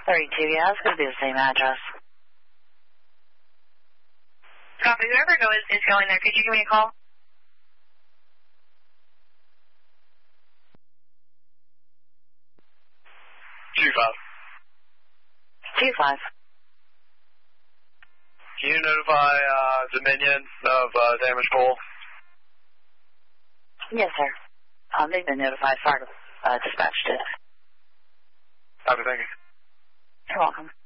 32, yeah, it's going to be the same address. Copy. Whoever is going there, could you give me a call? Two five. Can you notify Dominion of damaged pole? Yes, sir. They've been notified. Fire dispatched it. Copy, thank you. You're welcome.